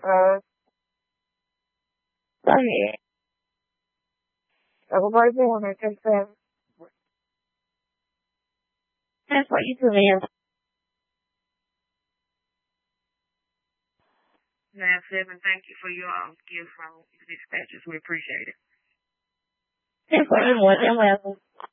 Uh, go ahead. Everybody born at 37. That's what you do, man. Now, Seven, thank you for your gift from the dispatchers. We appreciate it. That's what you want.